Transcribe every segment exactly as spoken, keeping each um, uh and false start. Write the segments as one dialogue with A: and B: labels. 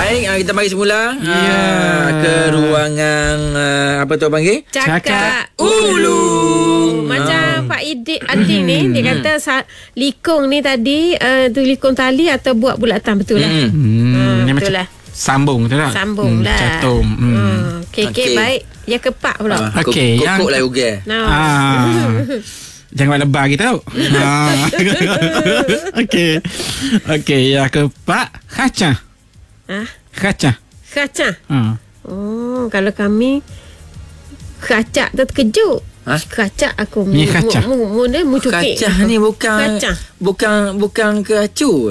A: Baik, kita mari semula
B: yeah.
A: ke ruangan uh, apa tu panggil?
C: Cakap, Cakap Ulu. Macam Pak Idik Ading ni, dia kata likung ni tadi uh, tu likung tali atau buat bulatan, betul lah.
B: Hmm.
C: Hmm,
B: Dia
C: betul
B: macam
C: lah.
B: Sambung tu lah.
C: Sambung hmm, lah.
B: Catum. Hmm.
C: Hmm. Okey, okay,
A: Okey.
C: baik. Ya kepak pula.
A: Uh,
B: Okey, yang
A: kokok lah uga.
C: No.
B: Ah. Jangan buat lebah kita tau. ah. Okey. Okey, yang keempat kaca.
C: Ah,
B: Kaca.
C: kaca.
B: Ha.
C: Oh, kalau kami kaca tu terkejut.
A: Ha?
C: Kaca aku mu
B: Ni kaca.
C: mu mu ni mu cukik.
A: Kacah ni bukan
C: Kacah.
A: bukan bukan ke acu.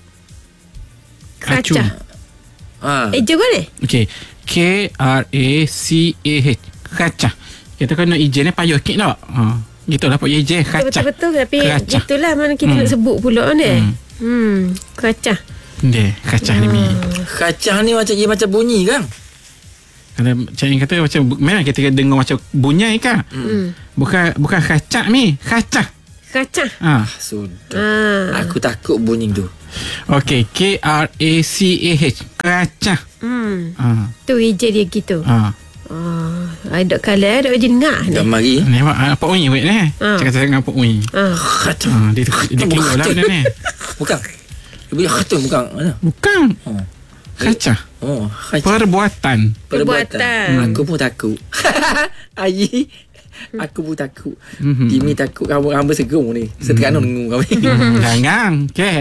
B: Acu.
C: Kaca.
A: Ha.
C: Eh, jom boleh?
B: Okey. K R A C A H. Kaca. Kita kena ijin ni payah sikit tak? Ha. Gitulah Pak Ijin kaca.
C: Betul-betul tapi
B: Kaca.
C: itulah mana kita
B: Hmm.
C: nak sebut pula ni.
B: Hmm.
C: Hmm, kaca.
B: Dia kaca ni mi.
A: Kacah ni macam dia macam bunyi kan?
B: Kalau macam yang kata macam memang kita dengar macam bunyi kan?
C: Hmm.
B: Bukan bukan kaca mi, kaca.
C: Kaca.
B: Ha.
A: Sudah.
C: Ah.
A: Aku takut bunyi tu.
B: Okey, K R A C A H. Kaca.
C: Hmm.
B: Ha.
C: Tu ije dia gitu.
B: Ha.
C: Oh, ada kala ada ije ngah ni.
A: Dah mari.
B: Ni apa Ui weh ni?
C: Ha.
B: Cakap dengan Pak Ui.
C: Ah.
A: Kacah.
B: Ha, dia dia keluar lah benda ni.
A: Bukan. Dia punya khatam bukan. Mana?
B: Bukan.
A: Oh.
B: Kaca.
A: Oh, kacah.
B: Perbuatan.
C: Perbuatan.
A: Hmm. Aku pun takut. Ayi. Aku pun takut.
B: Mhm.
A: Kimi takut kamu hamba segung ni. Setekan dengung kami.
B: Hmm, jangan. Okey.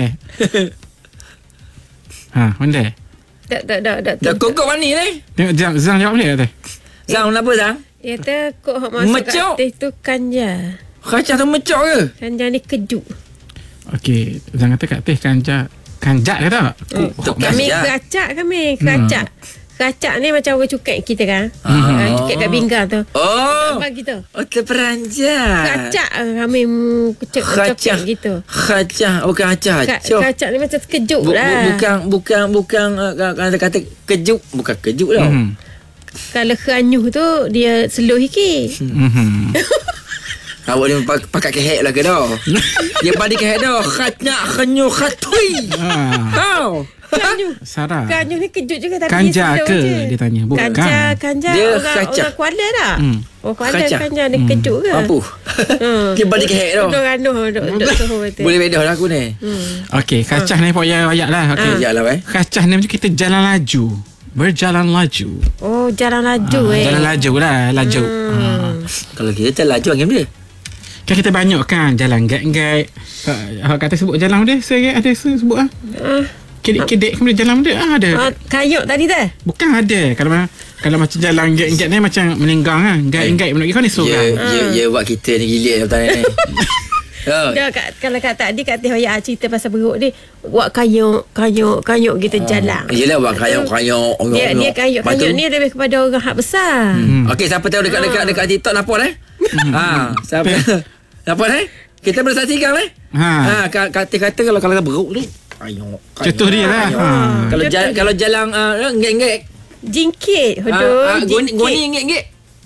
B: Ha, benda.
C: Tak tak tak tak.
A: Dah kokok mani ni.
B: Tengok Zang, Zang jawab dia kata.
A: Zang kenapa Zang?
C: Dia kata kok hak masuk
A: Mecuk.
C: kat atas tu kanja.
A: Kacah tu mecok ke?
C: Kanja ni kejut.
B: Okey, Zang kata kat teh kanjak. Kanjak ke tak?
C: Hmm.
A: tu
C: Kami
A: kacak.
C: kacak kami, kacak. Kacak ni macam orang cukai kita kan. Ah. Cukai kat pinggang tu.
A: Oh.
C: Apa gitu.
A: Oh, terperanjat.
C: Kacak kami mu kecek
A: Kacak.
C: cokek gitu.
A: Kacah. Bukan kacah.
C: Ka-
A: Cok.
C: kacak ni macam terkejut
A: Bu, bu,
C: lah.
A: bukan bukan bukan uh, kata-kata kejut, bukan kejut tau.
B: Hmm.
C: Kalau keanyuh tu dia slow sikit.
B: Mhm.
A: Awak ni pak- pakai kehek lah ke dah. Dia balik kehek dah. Khatnak khenyu khatui.
B: Ha.
A: Tau.
C: Keanyuh.
B: Sarah.
C: Keanyuh ni kejut juga tapi
B: Kanja
C: dia slow
B: ke?
C: je.
B: Dia tanya. Bukan.
C: Kanja, kanja
A: Dia
C: orang,
A: kacak.
C: orang Kuala dah.
B: Hmm.
C: Orang Kuala
A: Kacak.
C: kanja ni kejut ke?
A: Apa?
C: Hmm.
A: Dia balik kehek dah.
C: Duk ganuh, duk duk soho betul.
A: Boleh bedah lah aku ni.
C: Hmm.
B: Okey, kacah ni Pak Yaya ayat lah. Okey.
A: Sekejap lah eh.
B: Kacah ni macam kita jalan laju. Berjalan laju.
C: Oh, jalan laju
B: Ah,
C: eh.
B: Jalan laju lah. Laju. Ah.
A: Kalau kita tak laju angin dia.
B: Kan kita banyak kan jalan gait-gait. Ha, kata sebut jalan dia, saya ada sebut ah.
C: Ah,
B: Kedek-kedek kemudian jalan dia ah, ada.
C: ah, kayuk tadi tu.
B: Bukan ada. Kalau kalau macam jalan gait-gait ni macam melenggang kan. Gait-gait menurut kau ni
A: Ya,
B: seorang.
A: ya, ya buat kita ni gilik dalam ni. Oh.
C: Dia kat, kalau kat tadi kat teh ayah cerita pasal perut dia buat kayuk, kayuk, kayuk kita jalan.
A: Yelah buat kayok-kayok.
C: Dia dia kayuk, kayuk ni lebih kepada orang hak besar.
B: Hmm.
A: Okey, siapa tahu dekat-dekat dekat TikTok lapor eh? Ha, siapa? Lapor eh? Kita bersaksikan eh?
B: Ha.
A: Ha, ka- kata-kata kalau kalau beruk ni. Kayok.
B: Contoh dia lah. Ha.
A: Kalau
C: Contoh
A: jalan
C: dia.
A: kalau jalan uh, enggek-enggek.
C: Jingkit,
A: Ha,
C: hodoh,
A: ha, goni
C: jingkit.
A: goni enggek-enggek.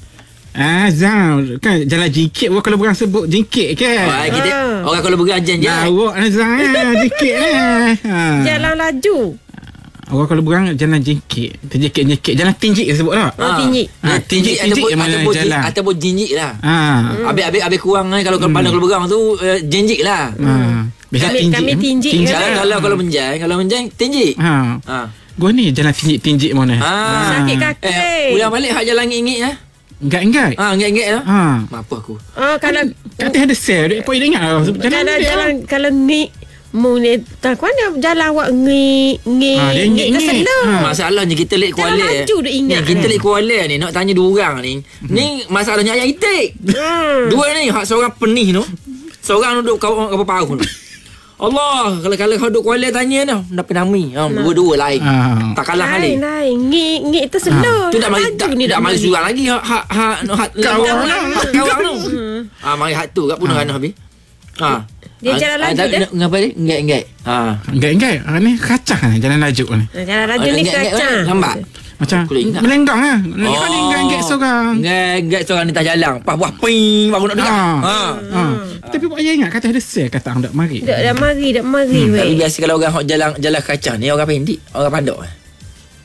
B: Ah, Zang. Kan jalan jingkit. Orang kalau berang sebut jingkit
A: Oh,
B: kan.
A: kita
C: Ah.
A: orang kalau beranjan je.
B: Lawak lah Zang lah. Jingkit lah. Ha.
C: Jalan laju.
B: Orang kalau berang jalan jingkit. Terjekit-jekit. Jalan tinjik sebut tak?
C: Oh, tinjik.
B: Ha, tinjik-tinjik
A: ataupun
B: yang mana
A: ataupun,
B: jalan.
A: ataupun jinjik lah.
B: Ha.
A: Habis habis habis kurang kan kalau kalau pandang kalau berang tu uh, jinjik lah.
B: Ha. Biasa
C: Kami-
B: tinjik.
C: kami tinjik
B: tinjik.
C: kan?
A: Kalau kalau kalau menjang, kalau menjang tinjik.
B: Ha.
A: Ha.
B: Gua ni jalan tinjik-tinjik mana?
A: Ha.
C: Sakit kaki.
A: Eh, ulang balik hak jalan ngik-ngik ya.
B: Enggak-enggak.
A: Ha, ngik-ngik lah.
B: Ha.
A: Apa aku?
C: Oh, kalau
B: Kat atas ada sel. Dia pun ingat lah. Jalan
C: kalau
B: dia
C: jalan kalau ni mu ni tak mana jalan awak ngi ngi
B: Ha, dia
C: ngi
B: ngik-ngik.
C: terselah.
B: Ha.
A: Masalahnya kita lek
C: Jalan
A: Kuala.
C: laju dia ingat.
A: Ni kita lek Kuala ni nak tanya dua orang ni. Ni masalahnya ayam itik.
C: Hmm.
A: Dua ni hak seorang penih tu. Seorang duduk kau apa paruh tu. Allah, kalau kalau kau duduk Kuala tanya dah, dapat nami. Ha, dua-dua lain.
B: Ha.
A: Tak kalah
C: Lain
A: kali.
C: lain ngi ngi terselah.
A: Tu tak mari
C: Laju
A: tak,
C: ni
A: tak mari surang lagi hak hak hak hak
B: Kawang
A: hak hak kawang tu. Ah, mari hak tu kat pun kan habis. Ha.
C: Dia jalan laju dah.
A: Ngapa dia? Enggak-enggak. Ha.
B: Enggak-enggak. Ha, ni kacang lah. Jalan laju ni.
C: Jalan laju ni
A: Enggak-enggak
C: kacang.
A: lambat.
B: Macam
A: Aku ingat.
B: melenggang lah. Ni kan enggak-enggak seorang.
A: Enggak-enggak seorang ni tak jalan. Pas buah ping baru nak dekat.
B: Ha.
A: Ha.
B: Ha. Tapi Pak Ayah ingat kata ada sel kata ang tak mari.
C: Dak dah mari, dak mari
A: Tapi
C: weh.
A: biasa kalau orang hok jalan jalan kacang ni orang pendek, orang pandok.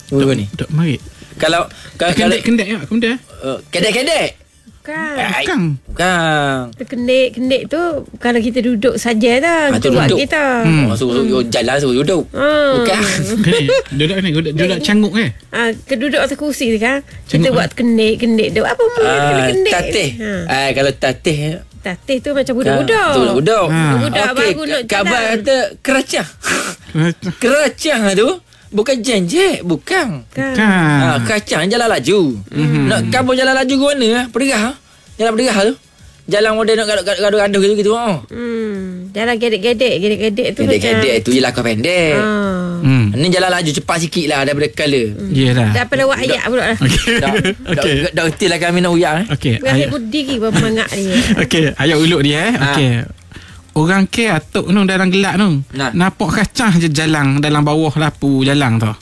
A: Apa ni?
B: Dok mari.
A: Kalau kalau kalau
B: Kendek-kendek ya, kemudian.
A: uh, kedek-kedek.
C: Bukan.
A: Ai,
B: Bukan.
A: Bukan.
C: Kendik-kendik tu kalau kita duduk saja dah.
A: Ah, tu
C: Kita buat
A: duduk.
C: kita.
B: Hmm.
A: Oh, suruh suruh jalan suruh duduk.
C: Hmm.
A: Bukan.
B: Kendek. Duduk ni, duduk, duduk canguk eh.
C: Ah, keduduk atas kursi tu kan. Kita
B: Cengok,
C: buat kendik-kendik tu. Apa mula
A: Ah,
C: kendik-kendik?
A: tatih.
C: Ha.
A: Ah, kalau tatih
C: Tatih tu macam budak-budak.
A: Tu budak.
B: Ha.
C: Budak
A: Okey,
C: baru nak
A: kabar
C: jalan.
A: kata keracah. Keracah tu bukan jenjek, bukan.
C: Kan.
A: Ha,
B: Kan.
A: kacang jalan laju. Mm-hmm. Nak kabur jalan laju ke mana? ah? Perderah. Jalan perderah tu. Jalan model nak gaduh-gaduh gitu gitu. Oh.
C: Hmm. Jalan gedek-gedek. Gedek-gedek tu
A: Gedek-gedek tu je lakar pendek.
C: macam... Ah.
B: Hmm.
A: Ni jalan laju cepat sikit lah daripada kala.
B: Yelah.
C: Dah pada buat ayat pula lah.
B: Okey.
A: Dah,
B: Okey.
A: dah, dah erti lah kami nak uyak eh.
B: Okey.
C: Berakhir budi ke bermangat dia.
B: Okey, ayat uluk dia eh.
A: Ha.
B: Okey. Orang ke atuk nu dalam gelap nu.
A: Nah.
B: Nampak kacang je jalan dalam bawah lapu jalan tu.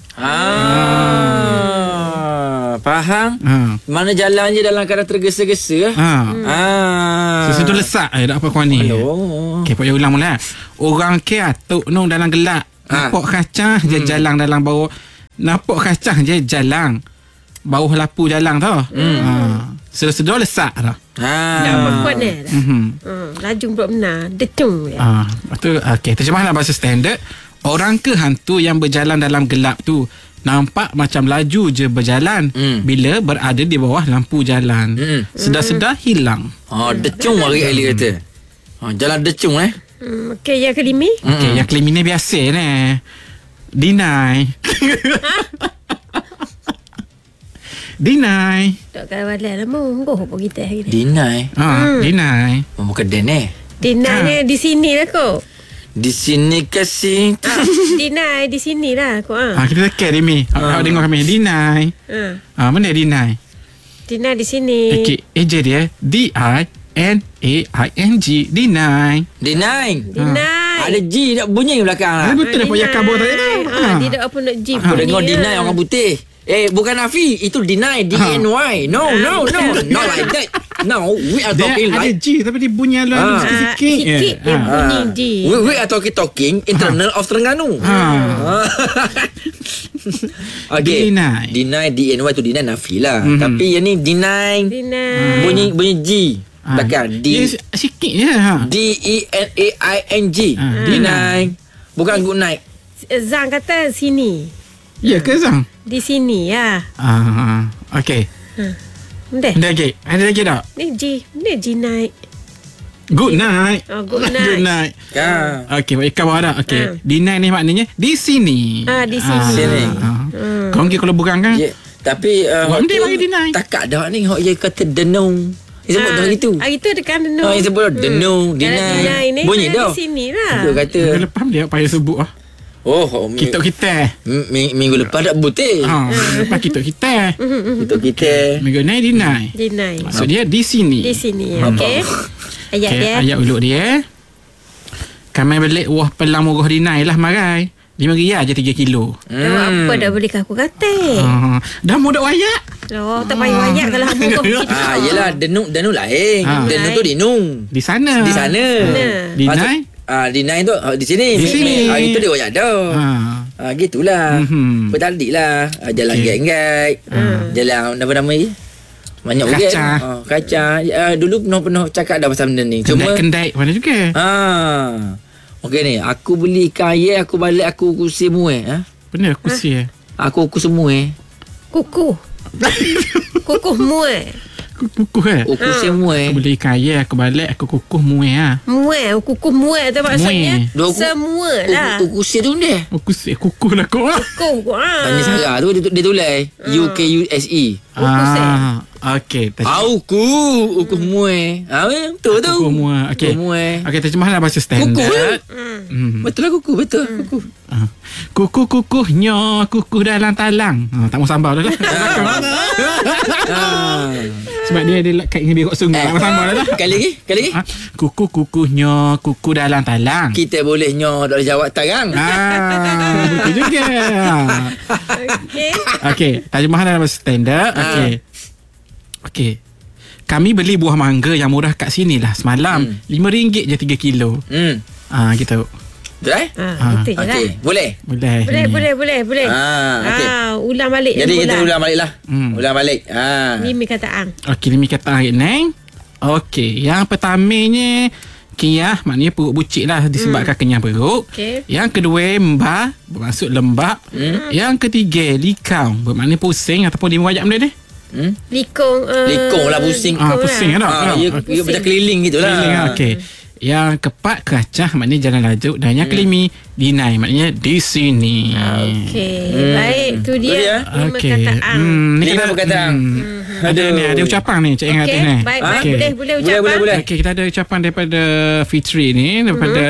A: Ah, faham?
B: Ha.
A: Mana jalan je dalam keadaan tergesa-gesa.
B: Ha.
A: Ah.
B: Sesuatu lesak eh tak apa kau ni.
A: Hello.
B: Okey, pak ulang mula. Orang ke atuk nu dalam gelap.
A: Ha.
B: Nampak kacang je
A: Hmm.
B: jalan dalam bawah. Nampak kacang je jalan bawah lapu jalan tu.
A: Hmm.
B: Ha. Sedar-sedar lesak dah.
A: Ha.
C: Dah berkuat dah.
B: Mhm.
C: Hmm. Laju pula benar. Decung dia.
B: Ah, lepas tu okey, terjemahlah bahasa standard. Orang ke hantu yang berjalan dalam gelap tu nampak macam laju je berjalan
A: Hmm.
B: bila berada di bawah lampu jalan.
A: Hmm.
B: Sedar-sedar hilang.
A: Ha, decung hari Ali kata. Ha, jalan decung eh.
C: Hmm. Okey, yang kelima.
B: Okey, yang kelima ni biasa ni. Deny. Deny.
C: Tak kalau balik lah. Mungguh apa kita hari ni.
A: Deny.
B: Ah, deny.
A: Oh, bukan Deny.
C: Dinanya di sini lah kok.
A: Di sini kasih.
C: Ah, Deny di sini lah kok. Ah.
B: Ah, kita tekan Rimi. Awak
A: Ah.
B: dengar kami. Deny.
C: Ah.
B: Ah, mana deny?
C: Deny di sini.
B: Okey, eja dia D I N A I N G. Deny.
A: Deny.
C: Deny.
A: Ada G tak bunyi belakang lah.
B: Ah, betul dah payah kabur tadi tu.
C: Ah, dia tak apa nak jeep.
A: Aku dengar deny orang putih. Eh, bukan Nafi. Itu deny. D N Y. No, no, no. Not like that. No, we are
B: Dia
A: talking
B: ada
A: like...
B: G tapi dia bunyi
A: Ah.
B: lalu sikit-sikit.
C: Ah, sikit dia
B: Ah.
C: bunyi
A: Ah.
C: G.
A: We, we are talking talking internal of Terengganu.
B: Ah.
A: Okay.
B: Deny.
A: Deny D N Y tu deny Nafi lah.
B: Mhm.
A: Tapi yang ni deny
C: Deny.
A: bunyi bunyi G.
B: Ah.
A: Belakang
B: Dia
A: D
B: sikit je ha.
A: D E N A I N G.
B: Ah.
A: Deny. Bukan good night.
C: Zang kata sini.
B: Ya ke Zang?
C: Di sini ya.
B: Ah, okey.
C: Dah.
B: Ada lagi? Ada lagi tak?
C: Ni G. Ni G naik.
B: Good night.
C: Oh, good night.
B: Good night.
A: Kan.
B: Okey, baik khabar dah. Okey.
C: Ah.
B: Deny ni maknanya di sini.
C: Ah, di sini.
A: Sini.
B: Ah. Kau pergi kalau bukan kan?
A: Ya, tapi uh,
B: Orang
A: hok
B: dia
A: tu
B: bagi deny.
A: takak dah ni hok dia kata denung. Dia sebut dah gitu.
C: Ah, itu dekat denung.
A: Oh, dia sebut denung,
C: Kalau
A: deny.
C: deny ni
A: Bunyi
C: kalau
A: dah.
C: di sini lah.
A: Dia kata
B: Minggu lepas dia payah sebut ah.
A: oh, hok mi-
B: Kita kita.
A: m- mi- minggu lepas tak putih.
B: Ha, lepas kita kita.
A: Kita kita.
B: Minggu ni deny.
C: Deny.
B: Maksud dia di sini.
C: Di sini. Okey. Ayat
B: Okey,
C: dia.
B: ayat uluk dia. Kami balik wah pelang murah dinai lah marai. Lima riyal je tiga kilo.
C: Dah buat apa dah beli aku kata.
B: Ah, dah mudah wayak.
C: Oh, tak payah wayak kalau hang murah.
A: Ah, yelah denung denung lain.
B: Ah.
A: Denung tu dinung.
B: Di sana.
A: Di sana.
B: Dinai.
A: Ah, deny tu ah, di sini.
B: Di sini.
A: Ah, itu dia wayak dah.
B: Ha.
A: Ah, gitulah.
B: Mhm.
A: Bertalik lah. Ah, jalan
B: Okey.
A: geng-geng. Jalan apa nama ni? Banyak
B: Kaca.
A: orang. Ah, kaca. Ah, dulu pernah pernah cakap dah pasal benda ni. Cuma
B: Kendai mana juga.
A: ah. Okey ni, aku beli ikan air, aku balik aku kusi muai, ha?
B: Benar aku si eh.
A: Aku kusi muai.
C: Kukuh. Kukuh muai.
B: Kukuh eh.
A: Aku kusi muai.
B: Aku beli ikan air, aku balik, aku kukuh muai ah.
C: Muai. Kukuh muai tu maksudnya.
B: Muai.
A: Dua ku-
C: Semua lah.
A: Aku kusi tu dia.
B: Aku si kukuh lah kau ah.
C: Kukuh. Ah.
A: Tanya Sarah tu dia, dia tulis U K U S E.
C: Kukuh seh.
B: Ah, okey.
A: Aku uku muai. Ah, betul tu.
B: Kukuh muai. Okey.
A: Kukuh muai.
B: Okey, terjemahlah bahasa
A: Kukuh.
B: standard.
C: Hmm.
B: Hmm.
A: Betul lah kukuh, betul. Kukuh.
B: Ah. Kukuh-kukuhnya kukuh dalam talang. Ha, tak mau sambal dah lah.
A: Ah.
B: Sebab dia ada lekat dengan birak sungai. Tak mau sambal dah lah.
A: Kali lagi, kali lagi.
B: Ha, kukuh-kukuhnya kukuh dalam talang.
A: Kita boleh nyo tak boleh jawab tarang.
B: Ah, betul juga.
C: Okey.
B: Okey, terjemahan dalam bahasa standard. Okey. Okey. Kami beli buah mangga yang murah kat sini lah semalam.
A: Hmm.
B: lima ringgit je tiga kilo.
A: Hmm.
B: Ah, gitu.
A: Betul eh?
C: Ha,
B: Ah.
C: itu je lah.
A: Okey, boleh.
B: Boleh.
C: Boleh, boleh, boleh, boleh.
A: Ah, okey.
C: Ah, ulang balik.
A: Jadi kita
C: ulang.
A: ulang balik lah.
B: Hmm.
A: Ulang balik. Ha.
C: Ni mi kataan.
B: Okey, ni kata hari Neng. Okey, yang pertamanya Kiyah maknanya perut bucik lah disebabkan hmm. kenyang perut.
C: Okey.
B: Yang kedua Mbah bermaksud lembab. Hmm. Yang ketiga Likau bermakna pusing ataupun di muajak benda ni.
A: Hmm?
C: Likung. Uh,
A: Likung lah, pusing.
B: Ah, pusing kan tak?
A: Ah,
B: Ah,
A: ia,
B: ah,
A: ia macam keliling gitu lah.
B: Keliling lah. Okey. Yang keempat Keracah maknanya jalan lajuk. Dan yang kelima Dinai maknanya di sini.
C: Okey.
A: Hmm.
C: Baik, tu
A: Tu
C: dia.
A: dia.
C: Lima
B: Okey.
C: kataan.
B: Hmm, ni
A: Lima
B: kita-
A: perkataan.
B: Hmm. Ada ni, ada ucapan ni Cik ingat
C: Okey,
B: atas ni.
C: baik, baik.
B: Okey.
C: Boleh, boleh ucapan.
A: Boleh, boleh, boleh.
B: Okey, kita ada ucapan daripada Fitri ni daripada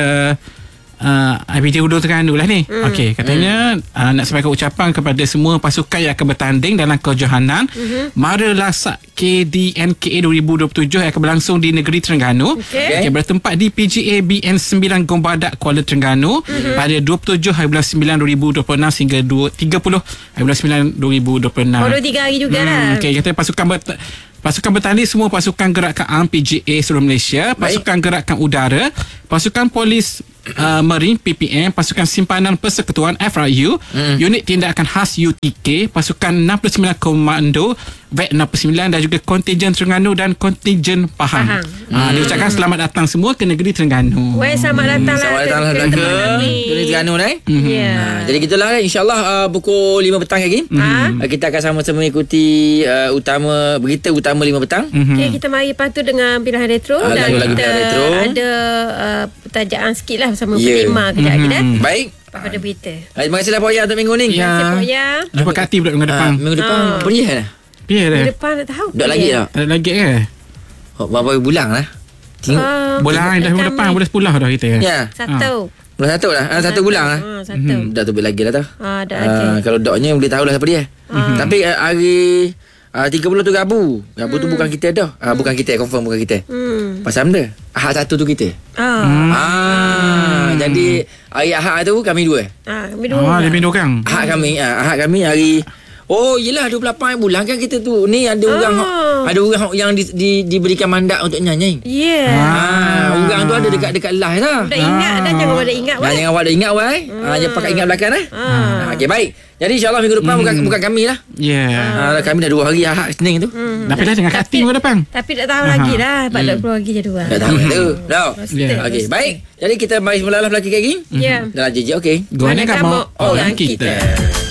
B: uh, I P J Udo Terengganu lah ni.
C: Hmm.
B: Okey, katanya uh, nak sampaikan ucapan kepada semua pasukan yang akan bertanding dalam kejohanan
C: Hmm.
B: Mara Lasak K D N K A dua ribu dua puluh tujuh yang akan berlangsung di negeri Terengganu.
C: Okey.
B: Okey, bertempat di P G A B N sembilan Gombadak Kuala Terengganu
C: Hmm.
B: pada dua puluh tujuh hari bulan sembilan dua ribu dua puluh enam hingga tiga puluh hari bulan sembilan dua ribu dua puluh enam.
C: Oh, dua tiga hari jugalah.
B: Hmm, okey, kata pasukan ber- pasukan bertanding semua pasukan gerakan A M P G A seluruh Malaysia, pasukan gerakan udara, pasukan polis uh, Marine P P M, pasukan simpanan persekutuan F R U, hmm. unit tindakan khas U T K, pasukan enam puluh sembilan komando V E T enam puluh sembilan dan juga kontijen Terengganu dan kontijen Pahang.
C: Pahang.
B: Ah,
A: Hmm.
B: diucapkan selamat datang semua ke negeri Terengganu.
C: Weh, selamat datang lah.
A: Selamat datang lah
C: ke-
A: datang
C: ke
A: ke
C: tempat kami.
A: Ke Terengganu eh.
C: Ya.
A: Ha, jadi gitulah kan, InsyaAllah uh, pukul lima petang lagi.
C: Ha?
A: Uh, kita akan sama-sama mengikuti uh, utama berita utama lima petang.
B: Mhm.
C: Okey, kita mari lepas tu dengan pilihan retro
A: Ah,
C: dan
A: lagu-lagu
C: kita
A: pilihan retro.
C: ada uh, pertajaan sikit lah bersama
A: Ya.
C: Prima kejap lagi dah.
A: Baik.
C: Lepas pada berita.
A: Uh, terima kasihlah Pak Ya untuk minggu ni.
B: Ya.
C: Terima kasih, ya.
B: Jumpa kat Ati pula minggu depan.
A: Uh, minggu depan
C: Ah.
A: beriah dah.
B: Biar dah.
C: Minggu depan tak tahu.
A: Duduk lagi
C: Ya.
A: tak?
B: Tak ada lagi ke?
A: Oh, berapa bulan lah. Tengok.
C: Ah,
B: Bulan dah minggu
C: kami
B: depan boleh sepuluh dah kita.
A: Ya.
C: Satu.
A: Bulan satu lah. Ah, satu bulan lah.
C: Ah, satu.
A: Hmm, dah tu lagi lah tau.
C: Ah, dah
A: Ah,
C: lagi.
A: kalau doknya boleh tahulah siapa dia. Tapi uh, hari uh, tiga puluh tu Rabu. Rabu tu bukan kita dah. Uh, bukan kita, confirm bukan kita.
C: Hmm.
A: Pasal benda? Ahad satu tu kita.
C: Ah.
A: Ah, jadi hari Ahad tu kami dua.
C: Ah, kami dua.
B: Ah,
C: orang.
B: lebih dua orang.
A: Ahad kami, ah, Ahad kami hari Oh yelah dua puluh lapan bulan kan kita tu. Ni ada orang
C: Ah.
A: ada orang yang di, di, diberikan mandat untuk nyanyi.
C: Yeah.
A: Ah, orang tu ada dekat-dekat live lah.
C: Dah ingat dah, jangan pada ingat
A: Nah,
C: weh.
A: jangan awak dah ingat wai. Ah, jangan pakai ingat belakang eh.
C: Ah.
A: Ah, okey baik. Jadi insya-Allah minggu depan bukan bukan kami lah.
B: Ya.
A: Ah, kami dah dua hari Ahad Isnin tu.
B: Dah pilih dengan Kat Ati minggu depan.
C: Tapi tak tahu lagi dah. Sebab dah keluar lagi jadual.
A: Dah tahu tu. Dah.
B: Ya.
A: Okey baik. Jadi kita mari semula lah lagi lagi.
C: Ya.
A: Dalam J J okey.
B: Gua ni
C: Mana
B: kamu
C: kamu
B: orang kita.